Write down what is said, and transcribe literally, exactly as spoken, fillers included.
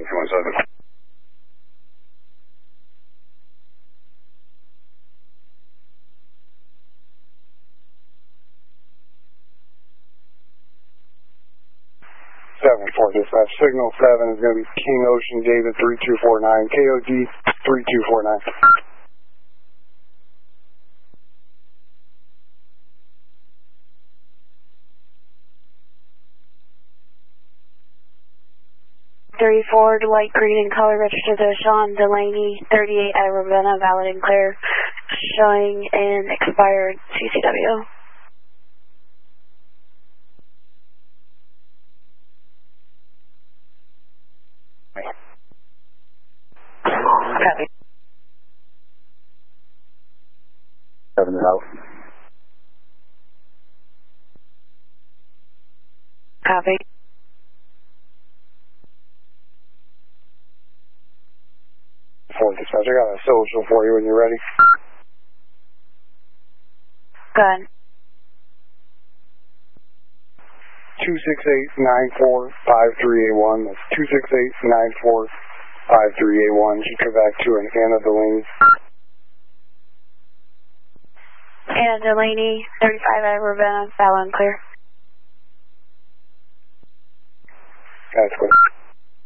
two one seven. seven four dispatch. Signal seven is going to be King Ocean David three two four nine, K O D three two four nine. three four, light green in color, registered to Sean Delaney, thirty-eight at Ravenna, valid and clear, showing an expired C C W. Copy. Seven out. Copy. Four dispatch. I got a social for you when you're ready. Good. Two six eight nine four five three eight one. That's two six eight nine four five three eight one. Should come back to an Anna Delaney. Anna Delaney, thirty-five at Ravenna, valid and clear. That's good.